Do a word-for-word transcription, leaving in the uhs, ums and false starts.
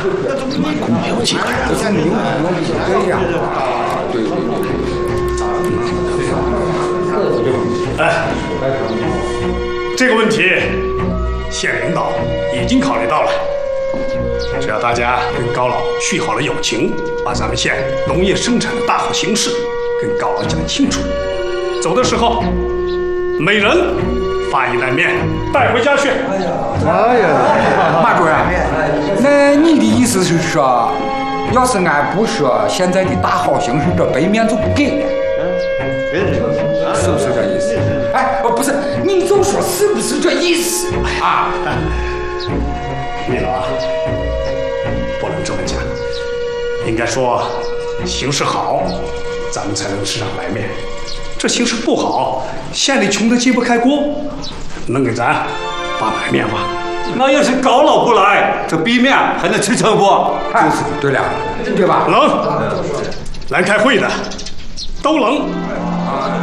公没有几个人。 对呀，对对对。哎，这个问题，县领导已经考虑到了。只要大家跟高老续好了友情，把咱们县农业生产的大好形势跟高老讲清楚，走的时候每人发一袋面带回家去。 哎呀，马主任，那你的意思是说，要是俺不说现在的大好形势，这杯面就不给了？是不是这意思？哎，不是，你就说是不是这意思啊？ 米老啊，不能这么讲，应该说形势好，咱们才能市场买面。这形势不好，县里穷得揭不开锅，能给咱发买面吗？ 那要是高老不来，这杯面还能吃成不？ 就是，对了，对吧？ 能，来开会的都能。